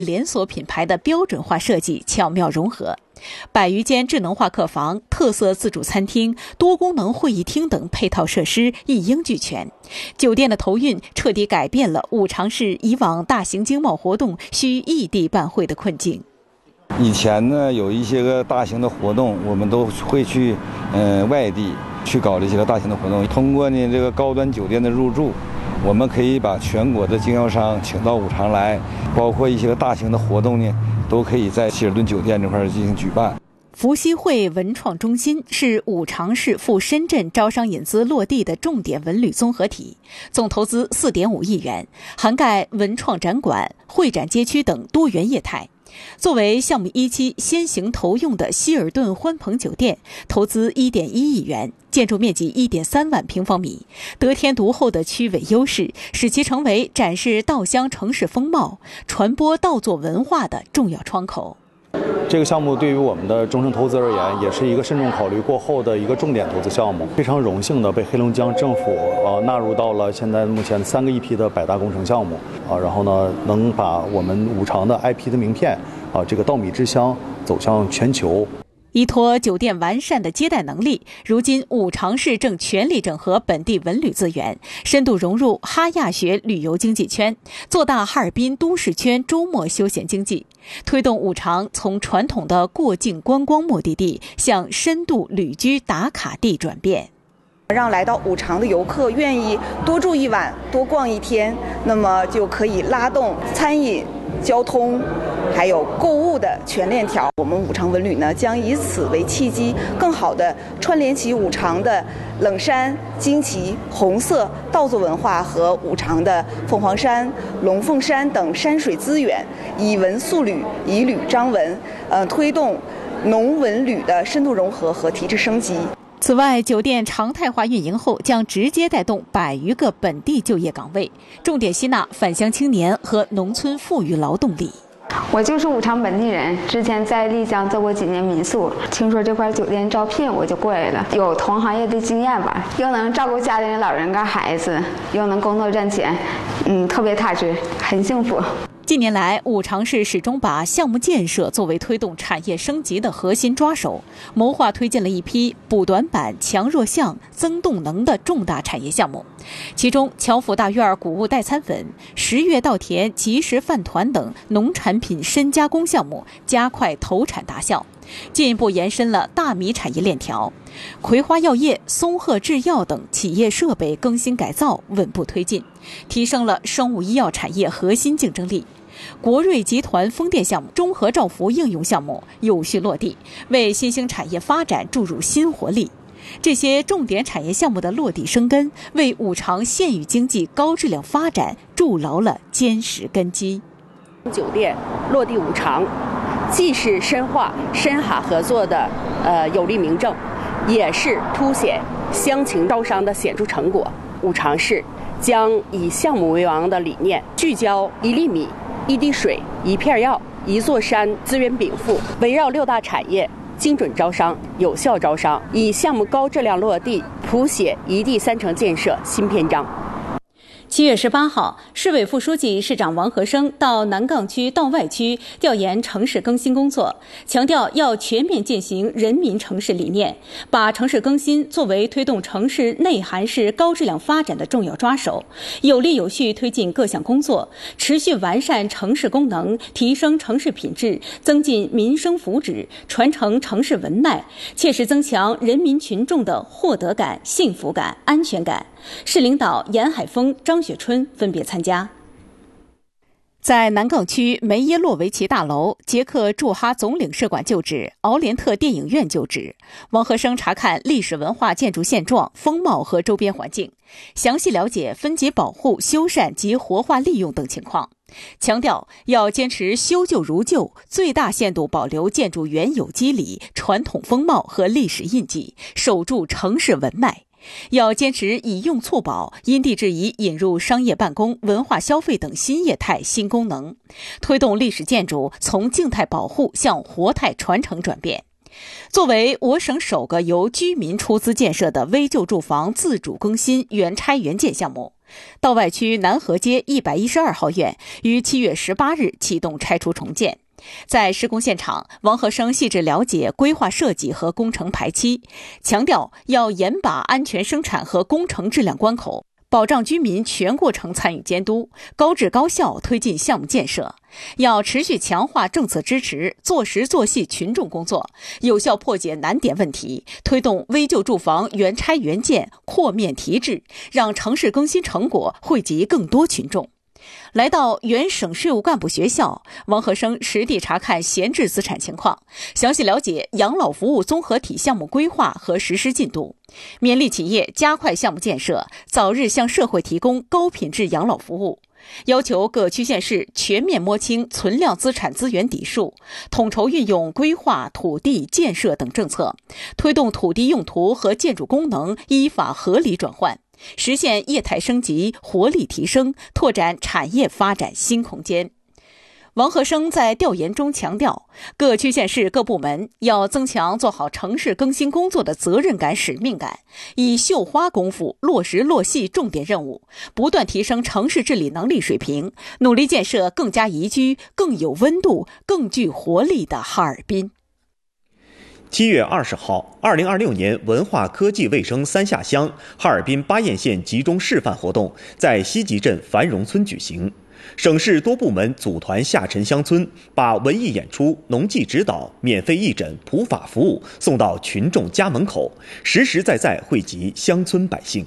连锁品牌的标准化设计巧妙融合，100余间智能化客房、特色自助餐厅、多功能会议厅等配套设施一应俱全。酒店的投运彻底改变了五常市以往大型经贸活动需异地办会的困境。 以前呢，有一些个大型的活动，我们都会去外地去搞这些个大型的活动。通过呢这个高端酒店的入驻，我们可以把全国的经销商请到五常来，包括一些个大型的活动呢，都可以在希尔顿酒店这块进行举办。 福熙汇文创中心是五常市赴深圳招商引资落地的重点文旅综合体，总投资4.5亿元，涵盖文创展馆、会展街区等多元业态。作为项目一期先行投用的希尔顿欢朋酒店，投资1.1亿元，建筑面积1.3万平方米，得天独厚的区位优势，使其成为展示稻香城市风貌、传播稻作文化的重要窗口。 这个项目对于我们的终身投资而言，也是一个慎重考虑过后的一个重点投资项目。非常荣幸的被黑龙江政府纳入到了现在目前3个一批的百大工程项目然后呢，能把我们五常的 IP 的名片这个稻米之乡走向全球。 依托酒店完善的接待能力，如今五常市正全力整合本地文旅资源，深度融入哈亚学旅游经济圈，做大哈尔滨都市圈周末休闲经济，推动五常从传统的过境观光目的地向深度旅居打卡地转变， 让来到五常的游客愿意多住一晚、多逛一天，那么就可以拉动餐饮、交通还有购物的全链条。我们五常文旅呢，将以此为契机，更好地串联起五常的冷杉、荆棘、红色稻作文化和五常的凤凰山、龙凤山等山水资源，以文塑旅，以旅彰文，推动农文旅的深度融合和提质升级。 此外，酒店常态化运营后，将直接带动100余个本地就业岗位，重点吸纳返乡青年和农村富裕劳动力。 我就是五常本地人，之前在丽江做过几年民宿，听说这块酒店招聘，我就过来了。有同行业的经验吧，又能照顾家里的老人跟孩子，又能工作赚钱，特别踏实，很幸福。 近年来，五常市始终把项目建设作为推动产业升级的核心抓手，谋划推进了一批补短板、强弱项、增动能的重大产业项目。其中，侨府大院谷物代餐粉、10月稻田即食饭团等农产品深加工项目加快投产达效，进一步延伸了大米产业链条。葵花药业、松鹤制药等企业设备更新改造稳步推进，提升了生物医药产业核心竞争力。国瑞集团风电项目、中和照服应用项目有序落地，为新兴产业发展注入新活力。这些重点产业项目的落地生根，为五常县域经济高质量发展筑牢了坚实根基。 酒店落地五常，既是深化深哈合作的有力明证，也是凸显乡情招商的显著成果。五常市将以项目为王的理念，聚焦1粒米、1滴水、1片药、1座山资源禀赋，围绕6大产业精准招商、有效招商，以项目高质量落地谱写一地3城建设新篇章。 7月18号，市委副书记、市长王和生到南岗区道外区调研城市更新工作，强调要全面践行人民城市理念，把城市更新作为推动城市内涵市高质量发展的重要抓手，有力有序推进各项工作，持续完善城市功能，提升城市品质，增进民生福祉，传承城市文脉，切实增强人民群众的获得感、幸福感、安全感。市领导严海峰、张雪春分别参加。在南岗区梅耶洛维奇大楼，捷克驻哈总领事馆旧址、敖连特电影院旧址，王和生查看历史文化建筑现状、风貌和周边环境，详细了解分级保护、修缮及活化利用等情况，强调要坚持修旧如旧，最大限度保留建筑原有肌理、传统风貌和历史印记，守住城市文脉。要坚持以用促保，因地制宜引入商业办公、文化消费等新业态新功能，推动历史建筑从静态保护向活态传承转变。作为我省首个由居民出资建设的危旧住房自主更新原拆原建项目， 道外区南河街112号院于7月18日启动拆除重建。在施工现场，王和生细致了解规划设计和工程排期，强调要严把安全生产和工程质量关口，保障居民全过程参与监督，高质高效推进项目建设。要持续强化政策支持，做实做细群众工作，有效破解难点问题，推动危旧住房原拆原建、扩面提质，让城市更新成果惠及更多群众。来到原省税务干部学校，王和生实地查看闲置资产情况，详细了解养老服务综合体项目规划和实施进度，勉励企业加快项目建设，早日向社会提供高品质养老服务。要求各区县市全面摸清存量资产资源底数，统筹运用规划、土地、建设等政策，推动土地用途和建筑功能依法合理转换，实现业态升级、活力提升，拓展产业发展新空间。王和生在调研中强调，各区县市各部门要增强做好城市更新工作的责任感、使命感，以绣花功夫落实落细重点任务，不断提升城市治理能力水平，努力建设更加宜居、更有温度、更具活力的哈尔滨。 7月20号，2026年文化科技卫生三下乡哈尔滨巴彦县集中示范活动在西集镇繁荣村举行。省市多部门组团下沉乡村，把文艺演出、农技指导、免费义诊、普法服务送到群众家门口，实实在在惠及乡村百姓。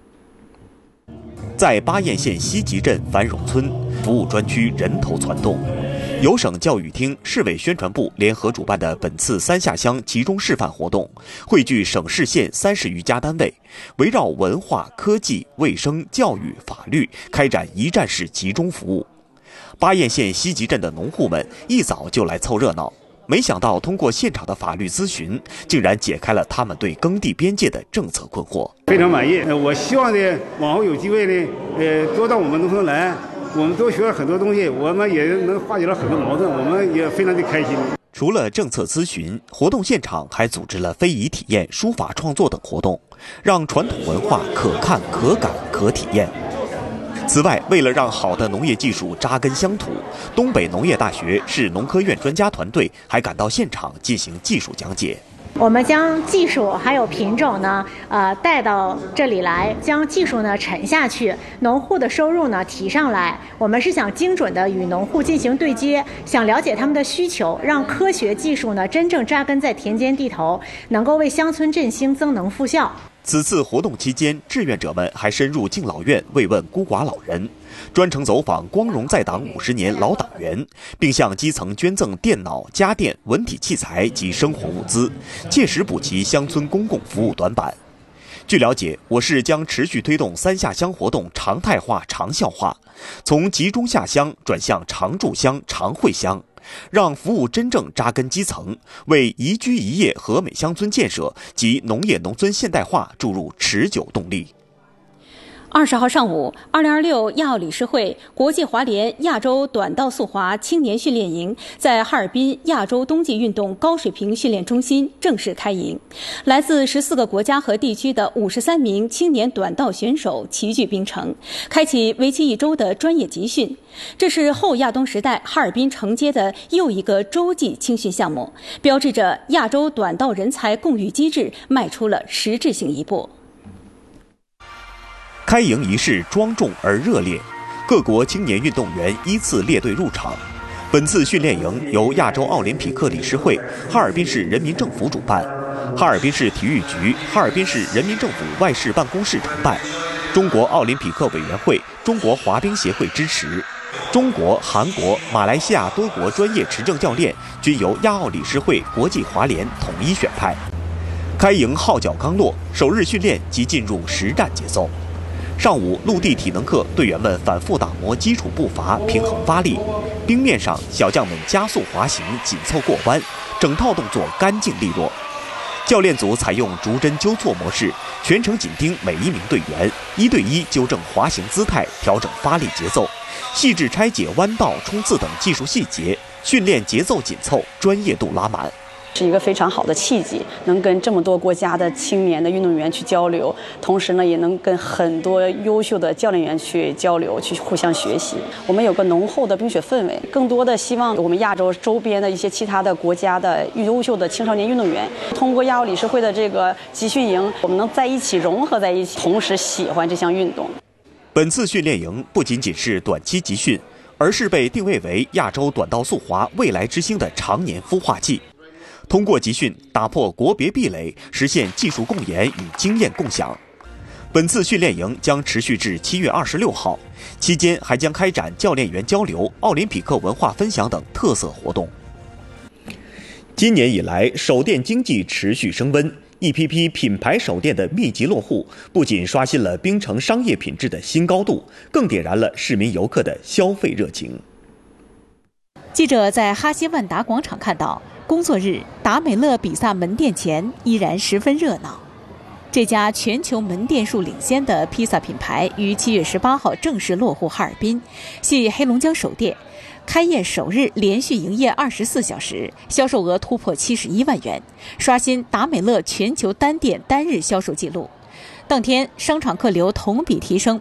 在巴彦县西集镇繁荣村，服务专区人头攒动。由省教育厅、市委宣传部联合主办的本次三下乡集中示范活动，汇聚省市县30余家单位，围绕文化、科技、卫生、教育、法律开展一站式集中服务。巴彦县西集镇的农户们一早就来凑热闹，没想到通过现场的法律咨询，竟然解开了他们对耕地边界的政策困惑。 非常满意，我希望呢，往后有机会呢，多到我们农村来。我们都学了很多东西，我们也能化解了很多矛盾，我们也非常的开心。 除了政策咨询，活动现场还组织了非遗体验、书法创作等活动，让传统文化可看、可感、可体验。此外，为了让好的农业技术扎根乡土，东北农业大学市农科院专家团队还赶到现场进行技术讲解。 我们将技术还有品种呢，带到这里来，将技术呢沉下去，农户的收入呢提上来。我们是想精准的与农户进行对接，想了解他们的需求，让科学技术呢真正扎根在田间地头，能够为乡村振兴增能复效。 此次活动期间，志愿者们还深入敬老院慰问孤寡老人，专程走访光荣在党50年老党员，并向基层捐赠电脑、家电、文体器材及生活物资，切实补齐乡村公共服务短板。据了解，我市将持续推动三下乡活动常态化、长效化，从集中下乡转向常驻乡、常惠乡，让服务真正扎根基层，为宜居宜业和美乡村建设及农业农村现代化注入持久动力。 20号上午，2026亚奥理事会国际滑联亚洲短道速滑青年训练营在哈尔滨亚洲冬季运动高水平训练中心正式开营。来自14个国家和地区的53名青年短道选手齐聚冰城，开启为期1周的专业集训。这是后亚冬时代哈尔滨承接的又一个洲际青训项目，标志着亚洲短道人才共育机制迈出了实质性一步。 开营仪式庄重而热烈，各国青年运动员依次列队入场。本次训练营由亚洲奥林匹克理事会、哈尔滨市人民政府主办，哈尔滨市体育局、哈尔滨市人民政府外事办公室承办，中国奥林匹克委员会、中国滑冰协会支持。中国、韩国、马来西亚多国专业持证教练均由亚奥理事会国际滑联统一选派。开营号角刚落，首日训练即进入实战节奏。上午陆地体能课，队员们反复打磨基础步伐，平衡发力。冰面上，小将们加速滑行，紧凑过弯，整套动作干净利落。教练组采用逐帧纠错模式，全程紧盯每一名队员，1对1纠正滑行姿态，调整发力节奏，细致拆解弯道、冲刺等技术细节，训练节奏紧凑，专业度拉满。 是一个非常好的契机，能跟这么多国家的青年的运动员去交流，同时呢，也能跟很多优秀的教练员去交流，去互相学习。我们有个浓厚的冰雪氛围，更多的希望我们亚洲周边的一些其他的国家的优秀的青少年运动员，通过亚奥理事会的这个集训营，我们能在一起融合在一起，同时喜欢这项运动。 本次训练营不仅仅是短期集训，而是被定位为亚洲短道速滑未来之星的常年孵化剂。通过集训打破国别壁垒，实现技术共研与经验共享。本次训练营将持续至7月26号，期间还将开展教练员交流、奥林匹克文化分享等特色活动。今年以来，手电经济持续升温，一批批品牌手电的密集落户，不仅刷新了槟城商业品质的新高度，更点燃了市民游客的消费热情。 记者在哈希万达广场看到，工作日达美乐比萨门店前依然十分热闹。这家全球门店数领先的披萨品牌于7月18号正式落户哈尔滨，系黑龙江首店。开业首日连续营业24小时，销售额突破71万元，刷新达美乐全球单店单日销售记录。当天商场客流同比提升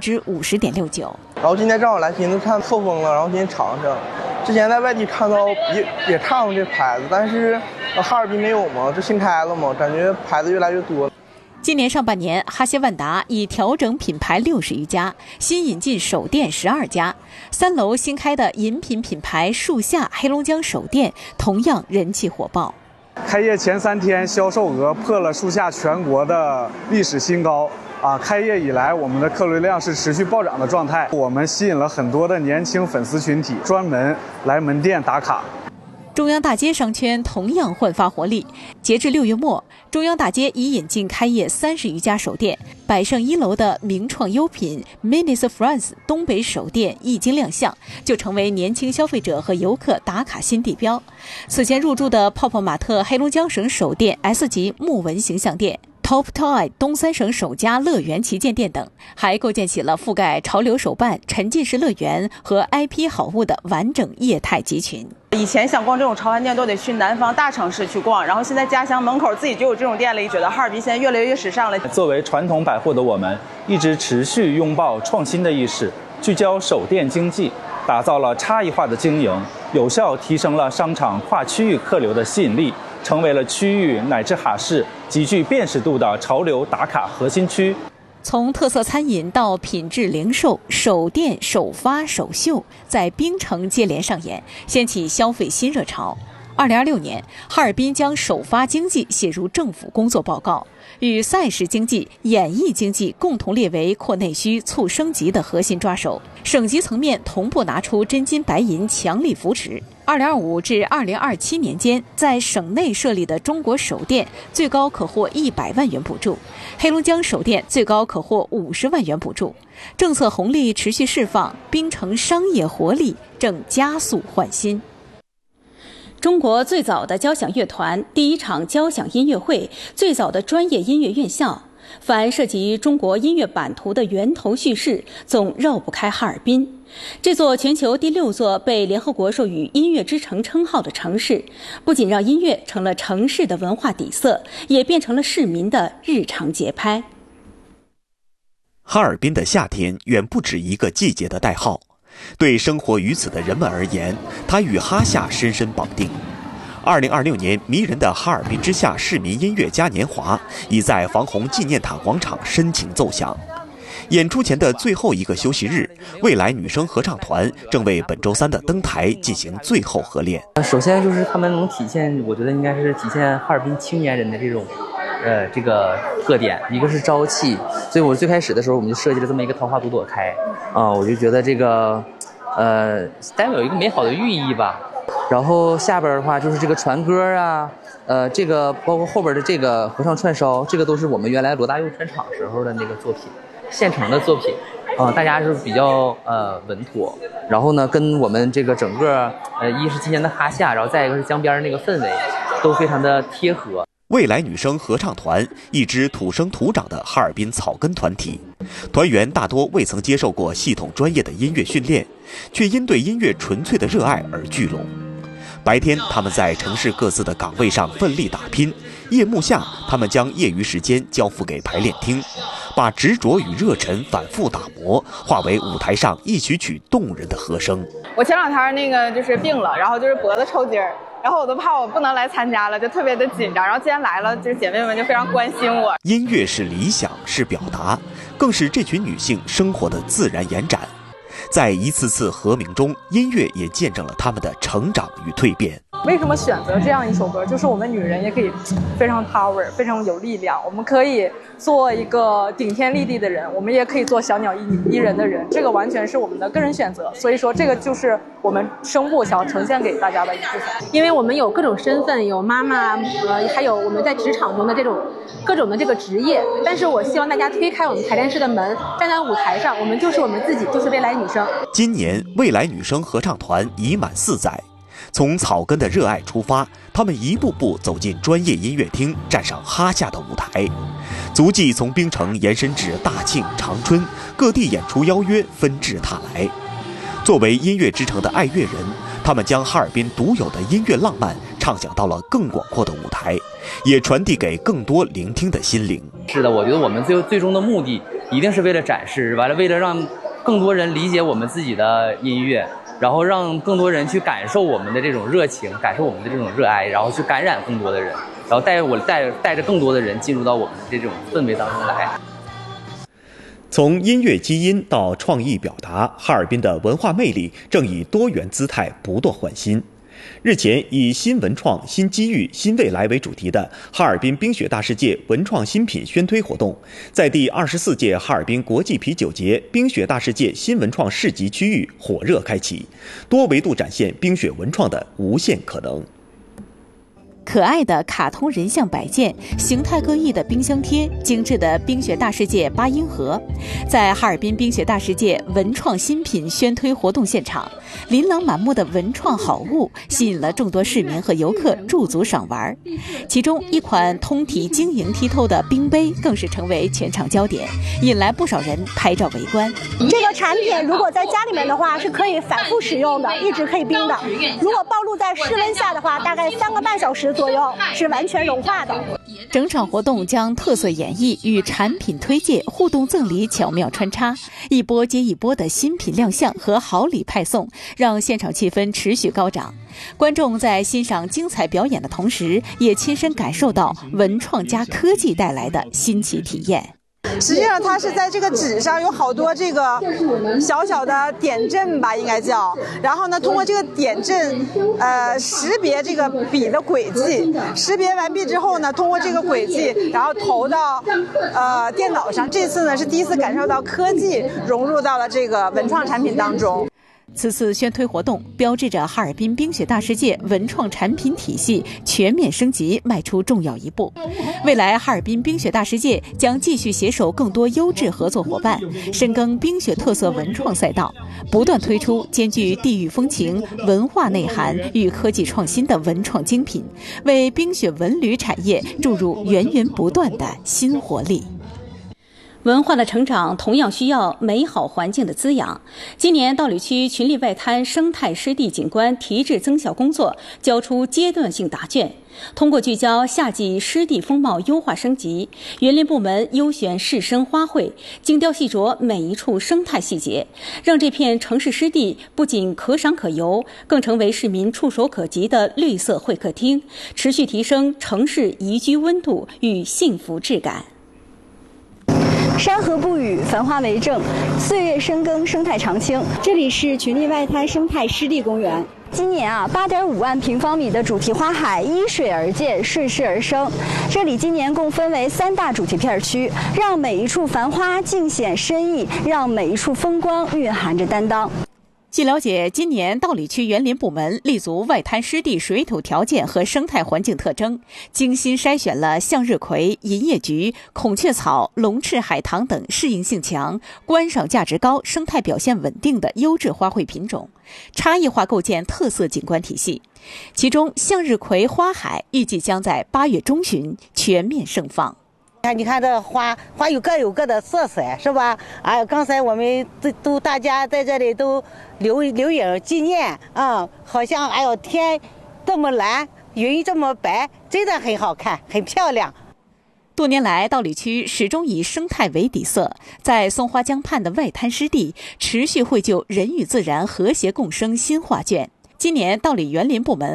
50.69%。 然后今天正好来寻思看错峰了，然后今天尝尝。之前在外地看到也看过这牌子，但是哈尔滨没有嘛，这新开了嘛，感觉牌子越来越多。 今年上半年，哈希万达已调整品牌60余家，新引进首店12家。3楼新开的饮品品牌树下黑龙江首店同样人气火爆。 开业前3天，销售额破了树下全国的历史新高。开业以来，我们的客流量是持续暴涨的状态。我们吸引了很多的年轻粉丝群体，专门来门店打卡。 中央大街商圈同样焕发活力。截至6月末，中央大街已引进开业30余家首店，百盛1楼的名创优品 Minis France 东北首店一经亮相，就成为年轻消费者和游客打卡新地标。此前入驻的泡泡玛特黑龙江省首店 S 级木纹形象店。Top Toy 东三省首家乐园旗舰店等，还构建起了覆盖潮流手办、沉浸式乐园和 IP 好物的完整业态集群。 以前想逛这种潮玩店都得去南方大城市去逛，然后现在家乡门口自己就有这种店了，觉得哈尔滨现在越来越时尚了。 作为传统百货的我们，一直持续拥抱创新的意识，聚焦手电经济，打造了差异化的经营，有效提升了商场跨区域客流的吸引力，成为了区域乃至哈市极具辨识度的潮流打卡核心区。 从特色餐饮到品质零售，首店、首发、首秀在槟城接连上演，掀起消费新热潮。2026年，哈尔滨将首发经济写入政府工作报告，与赛事经济、演艺经济共同列为扩内需、促升级的核心抓手。省级层面同步拿出真金白银强力扶持。2025至2027年间，在省内设立的中国首店最高可获100万元补助，黑龙江首店最高可获50万元补助。政策红利持续释放，槟城商业活力正加速焕新。中国最早的交响乐团，第一场交响音乐会，最早的专业音乐院校，凡涉及中国音乐版图的源头叙事，总绕不开哈尔滨。这座全球第6座被联合国授予音乐之城称号的城市，不仅让音乐成了城市的文化底色，也变成了市民的日常节拍。 哈尔滨的夏天远不止一个季节的代号，对生活于此的人们而言，它与哈夏深深绑定。2026年迷人的哈尔滨之夏市民音乐嘉年华已在防洪纪念塔广场深情奏响。演出前的最后一个休息日，未来女声合唱团正为本周3的登台进行最后合练。 首先就是他们能体现，我觉得应该是体现哈尔滨青年人的这种这个特点，一个是朝气，所以我最开始的时候我们就设计了这么一个桃花朵朵开我就觉得这个代表有一个美好的寓意吧。然后下边的话就是这个传歌啊，这个包括后边的这个合唱串烧，这个都是我们原来罗大佑专场时候的那个作品，现成的作品大家是比较稳妥。然后呢，跟我们这个整个一是今年的哈夏，然后再一个是江边那个氛围，都非常的贴合。 未来女声合唱团，一支土生土长的哈尔滨草根团体，团员大多未曾接受过系统专业的音乐训练，却因对音乐纯粹的热爱而聚拢。 白天他们在城市各自的岗位上奋力打拼，夜幕下他们将业余时间交付给排练厅，把执着与热忱反复打磨，化为舞台上一曲曲动人的和声。 我前2天就是病了，然后就是脖子抽筋儿，然后我都怕我不能来参加了，就特别的紧张。然后既然来了，就是姐妹们就非常关心我。 音乐是理想，是表达，更是这群女性生活的自然延展。在一次次和鸣中，音乐也见证了她们的成长与蜕变。 为什么选择这样一首歌？就是我们女人也可以非常 power， 非常有力量。我们可以做一个顶天立地的人，我们也可以做小鸟依人的人。这个完全是我们的个人选择。所以说，这个就是我们声部想要呈现给大家的一部分。 因为我们有各种身份，有妈妈，还有我们在职场中的这种各种的这个职业。但是我希望大家推开我们排练室的门，站在舞台上，我们就是我们自己，就是未来女生。 今年未来女生合唱团已满4载。从草根的热爱出发，他们一步步走进专业音乐厅，站上哈夏的舞台，足迹从冰城延伸至大庆、长春，各地演出邀约纷至沓来。作为音乐之城的爱乐人，他们将哈尔滨独有的音乐浪漫畅想到了更广阔的舞台，也传递给更多聆听的心灵。 是的，我觉得我们最终的目的一定是为了展示，完了为了让更多人理解我们自己的音乐，然后让更多人去感受我们的这种热情，感受我们的这种热爱，然后去感染更多的人，然后带着更多的人进入到我们的这种氛围当中来。 从音乐基因到创意表达，哈尔滨的文化魅力正以多元姿态不断焕新。日前，以新文创、新机遇、新未来为主题的哈尔滨冰雪大世界文创新品宣推活动，在第24届哈尔滨国际啤酒节冰雪大世界新文创市集区域火热开启，多维度展现冰雪文创的无限可能。 可爱的卡通人像摆件，形态各异的冰箱贴，精致的冰雪大世界8音盒，在哈尔滨冰雪大世界文创新品宣推活动现场，琳琅满目的文创好物吸引了众多市民和游客驻足赏玩。其中一款通体晶莹剔透的冰杯更是成为全场焦点，引来不少人拍照围观。 这个产品如果在家里面的话是可以反复使用的，一直可以冰的。如果暴露在室温下的话，大概3个半小时左右是完全融化的。 整场活动将特色演绎与产品推介、互动赠礼巧妙穿插，一波接一波的新品亮相和好礼派送，让现场气氛持续高涨。观众在欣赏精彩表演的同时，也亲身感受到文创加科技带来的新奇体验。 实际上它是在这个纸上有好多这个小小的点阵吧，应该叫，然后呢通过这个点阵识别这个笔的轨迹，识别完毕之后呢，通过这个轨迹然后投到电脑上。这次呢是第一次感受到科技融入到了这个文创产品当中。 此次宣推活动标志着哈尔滨冰雪大世界文创产品体系全面升级迈出重要一步。未来哈尔滨冰雪大世界将继续携手更多优质合作伙伴，深耕冰雪特色文创赛道，不断推出兼具地域风情、文化内涵与科技创新的文创精品，为冰雪文旅产业注入源源不断的新活力。文化的成长同样需要美好环境的滋养。今年道里区群力外滩生态湿地景观提质增效工作交出阶段性答卷。通过聚焦夏季湿地风貌优化升级，园林部门优选适生花卉，精雕细琢每一处生态细节，让这片城市湿地不仅可赏可游，更成为市民触手可及的绿色会客厅，持续提升城市宜居温度与幸福质感。 山河不语，繁花为证，岁月深耕，生态长青。这里是群力外滩生态湿地公园。今年8.5万平方米的主题花海依水而建，顺势而生。这里今年共分为3大主题片区，让每一处繁花尽显深意，让每一处风光蕴含着担当。 据了解，今年道里区园林部门立足外滩湿地水土条件和生态环境特征，精心筛选了向日葵、银叶菊、孔雀草、龙翅海棠等适应性强、观赏价值高、生态表现稳定的优质花卉品种，差异化构建特色景观体系。其中，向日葵花海预计将在8月中旬全面盛放。 你看这花有各有各的色彩，是吧？哎，刚才我们都大家在这里都留影纪念啊，好像哎呦天这么蓝，云这么白，真的很好看，很漂亮。 多年来，道里区始终以生态为底色，在松花江畔的外滩湿地持续绘就人与自然和谐共生新画卷。今年，道里园林部门